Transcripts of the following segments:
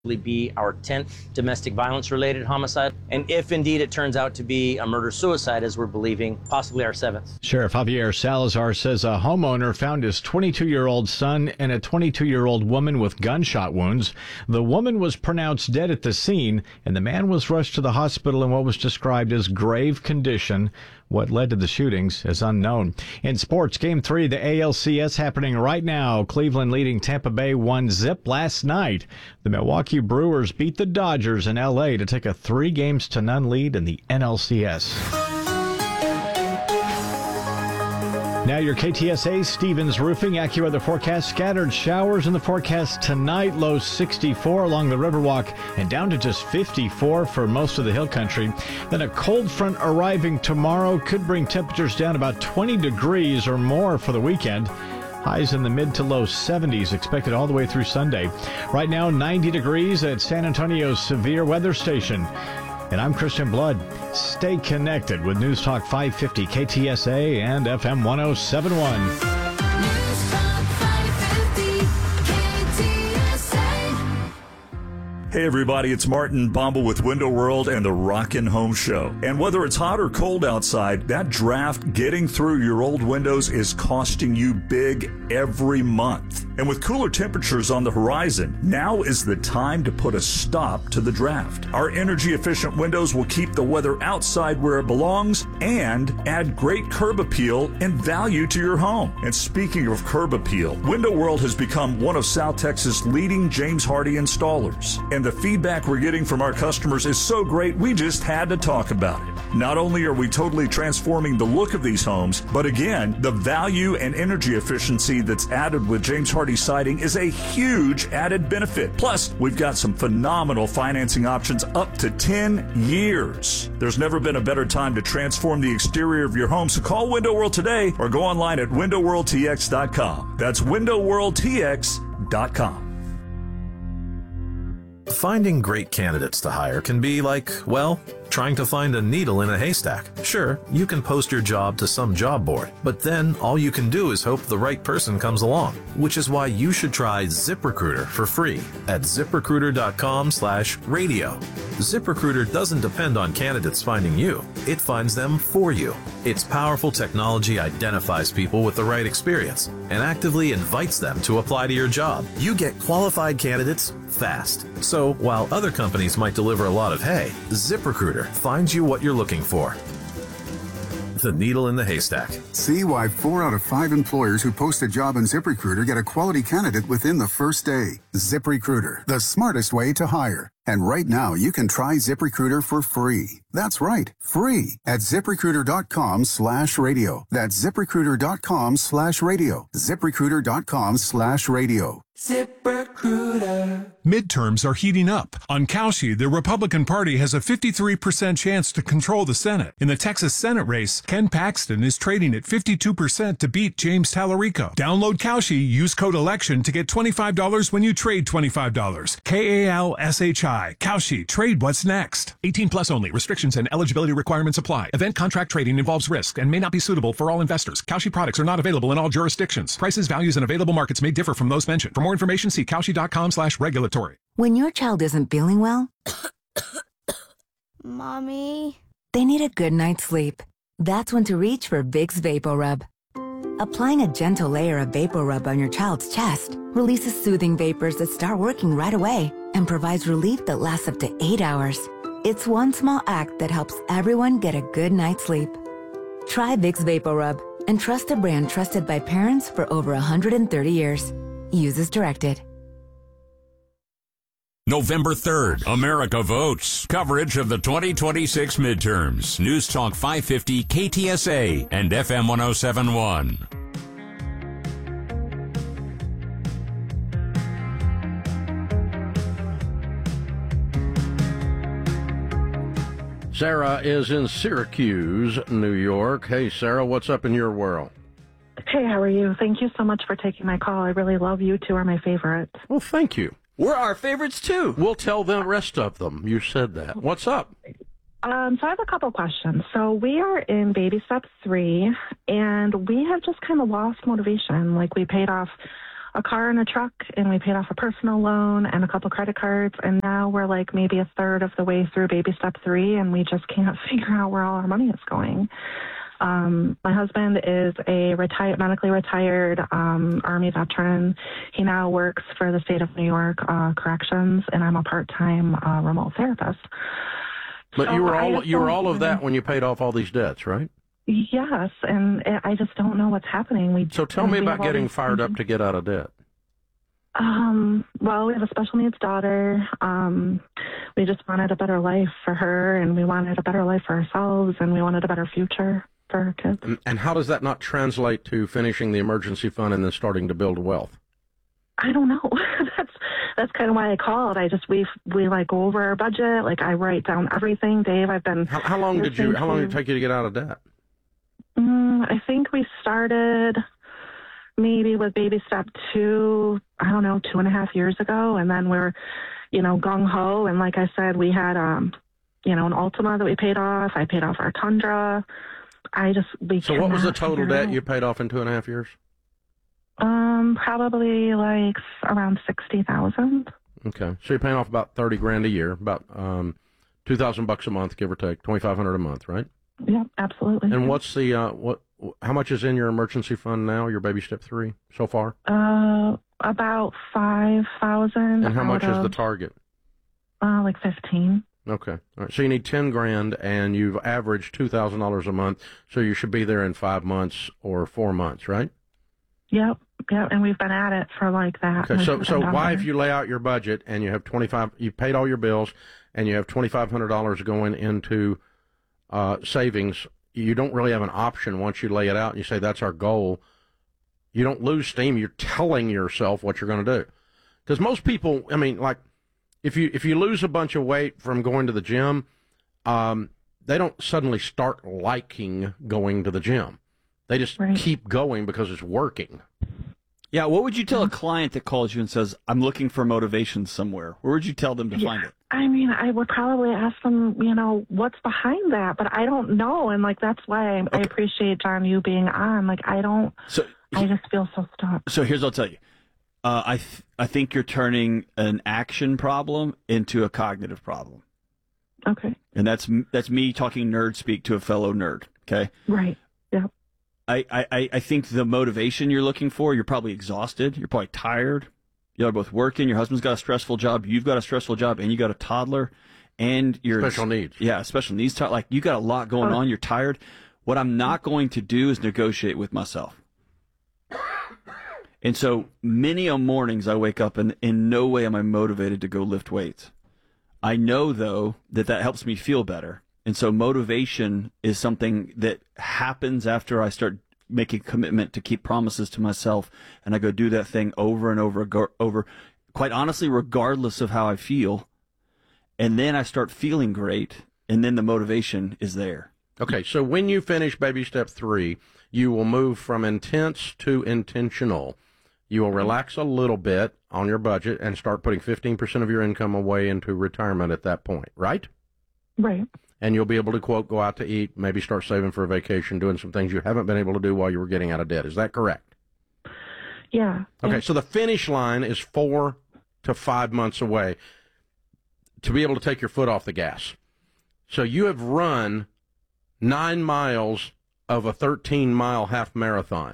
be our 10th domestic violence-related homicide, and if indeed it turns out to be a murder-suicide, as we're believing, possibly our 7th. Sheriff Javier Salazar says a homeowner found his 22-year-old son and a 22-year-old woman with gunshot wounds. The woman was pronounced dead at the scene, and the man was rushed to the hospital in what was described as grave condition. What led to the shootings is unknown. In sports, Game 3 of the ALCS happening right now. Cleveland leading Tampa Bay 1-0 last night. The Milwaukee Brewers beat the Dodgers in L.A. to take a 3-0 lead in the NLCS. Now your KTSA Stevens Roofing AccuWeather forecast. Scattered showers in the forecast tonight. Low 64 along the Riverwalk and down to just 54 for most of the hill country. Then a cold front arriving tomorrow could bring temperatures down about 20 degrees or more for the weekend. Highs in the mid to low 70s expected all the way through Sunday. Right now 90 degrees at San Antonio's Severe Weather Station. And I'm Christian Blood. Stay connected with News Talk 550 KTSA and FM 1071. News Talk 550 KTSA. Hey everybody, it's Martin Bombal with Window World and the Rockin' Home Show. And whether it's hot or cold outside, that draft getting through your old windows is costing you big every month. And with cooler temperatures on the horizon, now is the time to put a stop to the draft. Our energy-efficient windows will keep the weather outside where it belongs and add great curb appeal and value to your home. And speaking of curb appeal, Window World has become one of South Texas' leading James Hardie installers. And the feedback we're getting from our customers is so great, we just had to talk about it. Not only are we totally transforming the look of these homes, but again, the value and energy efficiency that's added with James Hardie siding is a huge added benefit. Plus, we've got some phenomenal financing options up to 10 years. There's never been a better time to transform the exterior of your home, so call Window World today or go online at windowworldtx.com. That's windowworldtx.com. Finding great candidates to hire can be like, well, trying to find a needle in a haystack. Sure, you can post your job to some job board, but then all you can do is hope the right person comes along, which is why you should try ZipRecruiter for free at ZipRecruiter.com/radio. ZipRecruiter doesn't depend on candidates finding you. It finds them for you. Its powerful technology identifies people with the right experience and actively invites them to apply to your job. You get qualified candidates fast. So while other companies might deliver a lot of hay, ZipRecruiter finds you what you're looking for. The needle in the haystack. See why 4 out of 5 employers who post a job in ZipRecruiter get a quality candidate within the first day. ZipRecruiter, the smartest way to hire. And right now, you can try ZipRecruiter for free. That's right, free at ZipRecruiter.com/radio. That's ZipRecruiter.com/radio. ZipRecruiter.com/radio. ZipRecruiter. Midterms are heating up. On Cauchy, the Republican Party has a 53% chance to control the Senate. In the Texas Senate race, Ken Paxton is trading at 52% to beat James Tallarico. Download Cauchy, use code ELECTION to get $25 when you trade $25. KALSHI. Cauchy. Trade what's next. 18 plus only. Restrictions and eligibility requirements apply. Event contract trading involves risk and may not be suitable for all investors. Cauchy products are not available in all jurisdictions. Prices, values, and available markets may differ from those mentioned. For more information, see Cauchy.com/regulatory. When your child isn't feeling well, Mommy. they need a good night's sleep. That's when to reach for Vicks VapoRub. Applying a gentle layer of VapoRub on your child's chest releases soothing vapors that start working right away and provides relief that lasts up to 8 hours. It's one small act that helps everyone get a good night's sleep. Try Vicks VapoRub and trust a brand trusted by parents for over 130 years. Use as directed. November 3rd, America votes. Coverage of the 2026 midterms. News Talk 550 KTSA and FM 1071. Sarah is in Syracuse, New York. Hey, Sarah, what's up in your world? Hey, how are you? Thank you so much for taking my call. I really love you. 2 are my favorites. Well, thank you. We're our favorites, too. We'll tell the rest of them. You said that. What's up? So I have a couple questions. So we are in baby step 3, and we have just kind of lost motivation. Like, we paid off a car and a truck, and we paid off a personal loan and a couple credit cards, and now we're like maybe a third of the way through baby step 3, and we just can't figure out where all our money is going. My husband is a medically retired Army veteran. He now works for the state of New York Corrections, and I'm a part-time remote therapist. But So you were all of don't- that when you paid off all these debts, right? Yes, and I just don't know what's happening. So tell me about getting fired up to get out of debt. Well, we have a special needs daughter. We just wanted a better life for her, and we wanted a better life for ourselves, and we wanted a better future for our kids. And how does that not translate to finishing the emergency fund and then starting to build wealth? I don't know. That's kind of why I called. We like go over our budget. Like I write down everything. Dave, I've been. How long did it take you to get out of debt? I think we started maybe with baby step 2, I don't know, 2.5 years ago. And then we're, gung ho. And like I said, we had, an Altima that we paid off. I paid off our Tundra. So what was the total debt you paid off in 2.5 years? Probably like around 60,000. Okay. So you're paying off about 30 grand a year, about, $2,000 a month, give or take, 2,500 a month, right? Yeah, absolutely. And what's the how much is in your emergency fund now, your baby step 3 so far? About 5,000. And how much is the target? Like 15. Okay. All right. So you need 10 grand and you've averaged $2,000 a month. So you should be there in 5 months or 4 months, right? Yep. And we've been at it for like that. Okay. So why, if you lay out your budget and you have you paid all your bills and you have $2,500 going into savings, you don't really have an option once you lay it out and you say that's our goal. You don't lose steam. You're telling yourself what you're going to do. Because most people, if you lose a bunch of weight from going to the gym, they don't suddenly start liking going to the gym. They just keep going because it's working. Yeah, what would you tell a client that calls you and says, I'm looking for motivation somewhere? Where would you tell them to find it? I would probably ask them, what's behind that, but I don't know. And that's why I appreciate, John, you being on. I just feel so stuck. So here's what I'll tell you. I think you're turning an action problem into a cognitive problem. Okay. And that's me talking nerd speak to a fellow nerd. Okay. Right. Yeah. I think the motivation you're looking for, you're probably exhausted. You're probably tired. You're both working. Your husband's got a stressful job. You've got a stressful job, and you got a toddler, and you're special needs. Yeah, special needs. You got a lot going on. You're tired. What I'm not going to do is negotiate with myself. And so many mornings I wake up and in no way am I motivated to go lift weights. I know, though, that helps me feel better. And so motivation is something that happens after I start making a commitment to keep promises to myself, and I go do that thing over and over, quite honestly, regardless of how I feel. And then I start feeling great, and then the motivation is there. Okay, so when you finish baby step 3, you will move from intense to intentional. You will relax a little bit on your budget and start putting 15% of your income away into retirement at that point, right? Right. And you'll be able to, quote, go out to eat, maybe start saving for a vacation, doing some things you haven't been able to do while you were getting out of debt. Is that correct? Yeah. Okay, so the finish line is 4 to 5 months away to be able to take your foot off the gas. So you have run 9 miles of a 13-mile half marathon.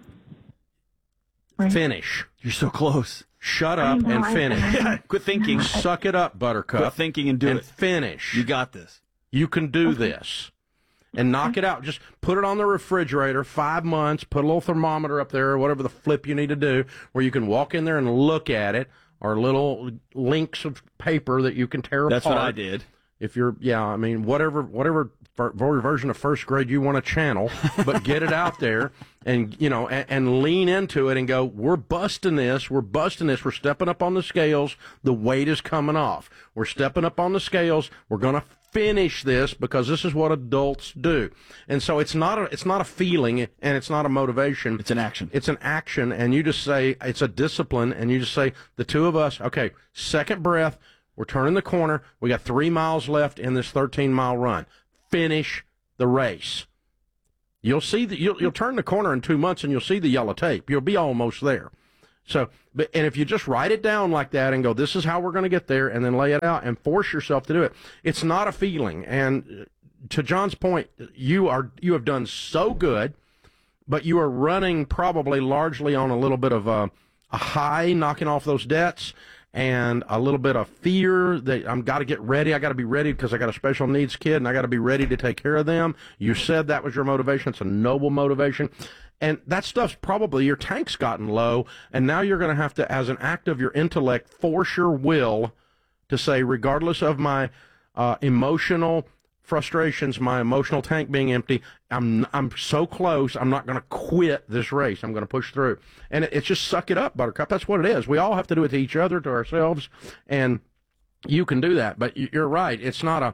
Right. Finish. You're so close. Shut up and finish. Quit thinking. Suck it up, Buttercup. Quit thinking and do it. Finish. You got this. You can do this. And knock it out. Just put it on the refrigerator, 5 months, put a little thermometer up there, or whatever the flip you need to do, where you can walk in there and look at it, or little links of paper that you can tear apart. That's what I did. If you're, whatever version of first grade you want to channel, but get it out there and, and lean into it and go, we're busting this, we're stepping up on the scales, the weight is coming off. We're stepping up on the scales, we're going to finish this because this is what adults do. And so it's not a feeling and it's not a motivation. It's an action. It's an action, and you just say, it's a discipline, and you just say, the two of us, okay, second breath, we're turning the corner. We got 3 miles left in this 13-mile run. Finish the race. You'll see that you'll turn the corner in 2 months and you'll see the yellow tape. You'll be almost there. So, and if you just write it down like that and go, this is how we're going to get there, and then lay it out and force yourself to do it, it's not a feeling. And to John's point, you have done so good, but you are running probably largely on a little bit of a high, knocking off those debts, and a little bit of fear that I've got to get ready. I got to be ready because I got a special needs kid, and I got to be ready to take care of them. You said that was your motivation. It's a noble motivation. And that stuff's probably, your tank's gotten low, and now you're going to have to, as an act of your intellect, force your will to say, regardless of my emotional frustrations, my emotional tank being empty, I'm so close, I'm not going to quit this race. I'm going to push through. And it's just suck it up, Buttercup. That's what it is. We all have to do it to each other, to ourselves, and you can do that. But you're right. It's not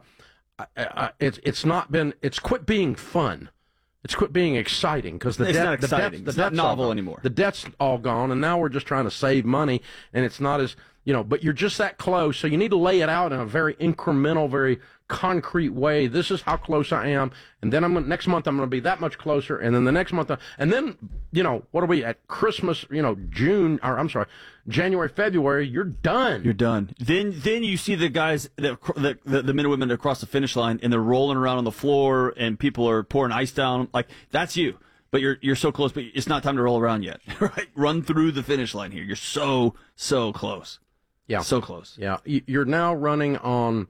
it's quit being fun. It's quit being exciting, because it's not exciting. It's not novel anymore. The debt's all gone, and now we're just trying to save money, and it's not as, but you're just that close, so you need to lay it out in a very incremental, very concrete way. This is how close I am, and then next month I'm going to be that much closer, and then the next month, and then, what are we at Christmas, January, February, you're done. You're done. Then you see the guys, the men and women across the finish line, and they're rolling around on the floor, and people are pouring ice down. Like, that's you. But you're so close, but it's not time to roll around yet, right? Run through the finish line here. You're so close. Yeah. So close. Yeah. You're now running on,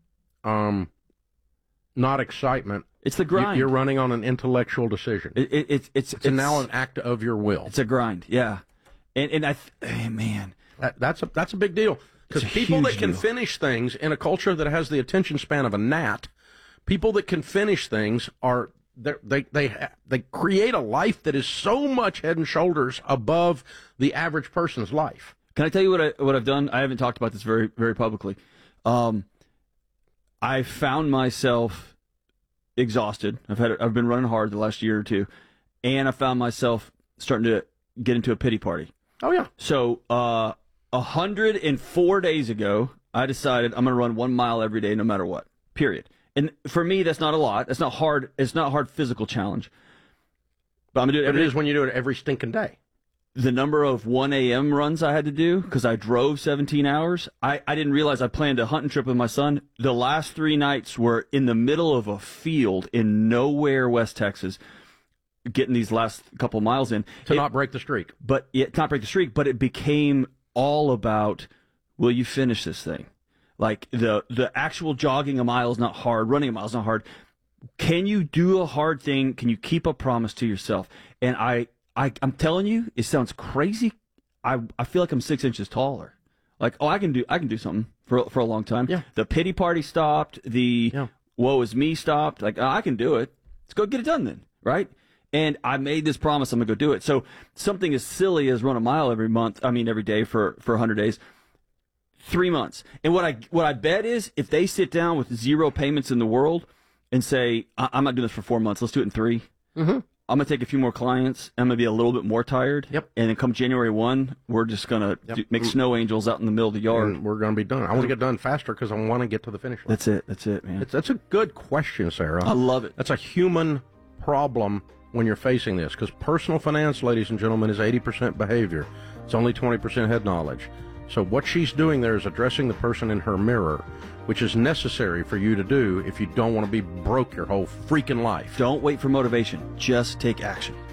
not excitement. It's the grind. You're running on an intellectual decision. It's now an act of your will. It's a grind. Yeah. Man, that's a big deal, because people that can finish things in a culture that has the attention span of a gnat, people that can finish things they create a life that is so much head and shoulders above the average person's life. Can I tell you what I've done? I haven't talked about this very, very publicly. I found myself exhausted. I've been running hard the last year or two, and I found myself starting to get into a pity party. Oh yeah. So 104 days ago, I decided I'm going to run 1 mile every day, no matter what. Period. And for me, that's not a lot. That's not hard. It's not a hard physical challenge. But I'm going to do it. But it is when you do it every stinking day. The number of 1 a.m. runs I had to do, because I drove 17 hours, I didn't realize I planned a hunting trip with my son. The last 3 nights were in the middle of a field in nowhere, West Texas, getting these last couple miles in. Not break the streak. But it became all about, will you finish this thing? Like, the actual jogging a mile is not hard, running a mile is not hard. Can you do a hard thing? Can you keep a promise to yourself? And I'm telling you, it sounds crazy. I feel like I'm 6 inches taller. Like, I can do something for a long time. Yeah. The pity party stopped. Woe is me stopped. Like, I can do it. Let's go get it done then, right? And I made this promise I'm going to go do it. So something as silly as run a mile every day for 100 days, 3 months. And what I bet is, if they sit down with zero payments in the world and say, I'm not doing this for 4 months, let's do it in 3. Mm-hmm. I'm going to take a few more clients. I'm going to be a little bit more tired. Yep. And then come January 1, we're just going to make snow angels out in the middle of the yard. And we're going to be done. I want to get done faster because I want to get to the finish line. That's it, man. That's a good question, Sarah. I love it. That's a human problem when you're facing this, because personal finance, ladies and gentlemen, is 80% behavior. It's only 20% head knowledge. So what she's doing there is addressing the person in her mirror, which is necessary for you to do if you don't want to be broke your whole freaking life. Don't wait for motivation. Just take action.